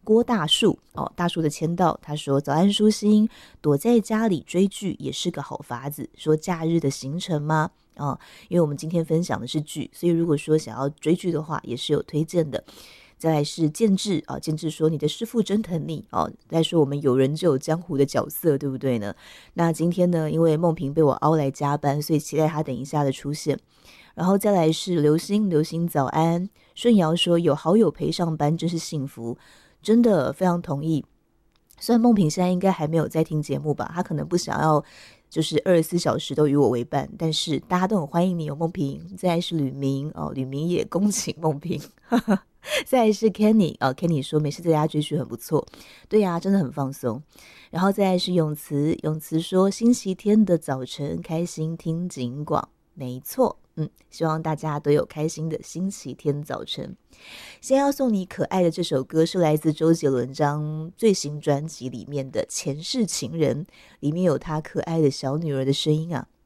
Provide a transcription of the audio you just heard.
郭大树大树的签到，他说早安舒心，躲在家里追剧也是个好法子。说假日的行程吗？因为我们今天分享的是剧，所以如果说想要追剧的话也是有推荐的。再来是建志建志说你的师父真疼你再说我们有人就有江湖的角色，对不对呢？那今天呢，因为梦萍被我凹来加班，所以期待她等一下的出现。然后再来是流星早安，顺瑶说有好友陪上班真是幸福，真的非常同意。虽然梦萍现在应该还没有在听节目吧，她可能不想要就是24小时都与我为伴，但是大家都很欢迎你梦萍。再来是吕明吕明也恭请梦萍再来是 Kenny 说没事在家追剧很不错，对呀，真的很放松。然后再来是永慈说星期天的早晨开心听警广，没错，希望大家都有开心的星期天早晨。先要送你可爱的这首歌是来自周杰伦张最新专辑里面的前世情人，里面有他可爱的小女儿的声音啊。